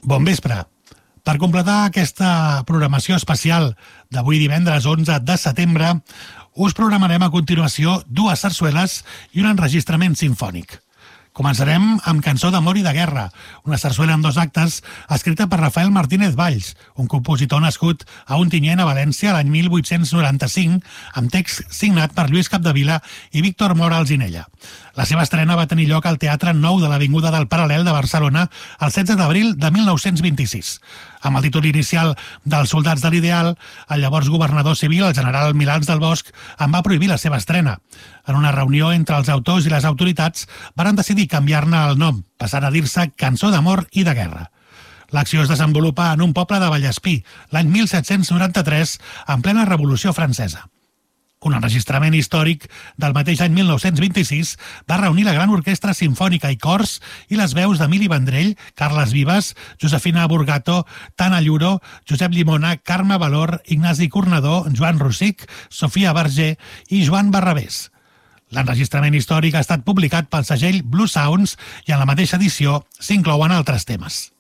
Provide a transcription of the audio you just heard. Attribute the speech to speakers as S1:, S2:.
S1: Bon vespre. Per completar aquesta programació especial d'avui divendres 11 de setembre, us programarem a continuació dues sarsueles i un enregistrament simfònic. Començarem amb Cançó d'amor i de guerra, una sarsuela en 2 actes escrita per Rafael Martínez Valls, un compositor nascut a Ontinyent, a València, l'any 1895, amb text signat per Lluís Capdevila i Víctor Mora Alzinella. La seva estrena va tenir lloc al Teatre Nou de l'Avinguda del Paral·lel de Barcelona el 16 d'abril de 1926. Amb el títol inicial dels Soldats de l'Ideal, el llavors governador civil, el general Milans del Bosch, en va prohibir la seva estrena. En una reunió entre els autors i les autoritats, varen decidir canviar-ne el nom, passant a dir-se Cançó d'amor i de guerra. L'acció es desenvolupa en un poble de Vallespí, l'any 1793, en plena Revolució Francesa. Un enregistrament històric del mateix any 1926 va reunir la Gran Orquestra Simfònica i Cors i les veus d'Emili Vendrell, Carles Vives, Josefina Burgato, Tana Lluro, Josep Llimona, Carme Valor, Ignasi Cornador, Joan Rossic, Sofia Verger i Joan Barrabés. L'enregistrament històric ha estat publicat pel segell Blue Sounds i en la mateixa edició s'inclouen altres temes.